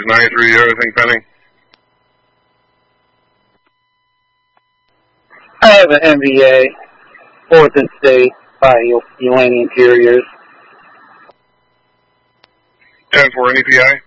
93, everything pending. I have an MVA, 4th and State by Ulaney Interiors. 10-4, any PI?